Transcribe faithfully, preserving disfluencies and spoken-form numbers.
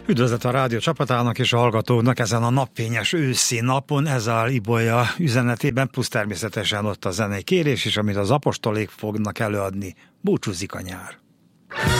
Üdvözlet a rádió csapatának és a hallgatóknak ezen a napfényes őszi napon, ez áll Ibolya üzenetében, plusz természetesen ott a zenei kérés is, amit az apostolék fognak előadni. Búcsúzik a nyár.